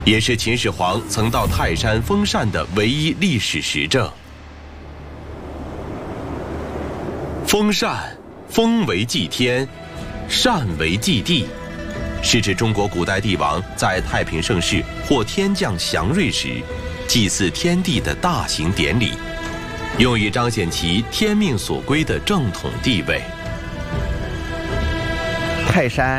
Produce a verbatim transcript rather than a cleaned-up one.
也是秦始皇曾到泰山封禅的唯一历史实证。封禅，封为祭天，禅为祭地，是指中国古代帝王在太平盛世或天降祥瑞时，祭祀天地的大型典礼，用以彰显其天命所归的正统地位。 泰山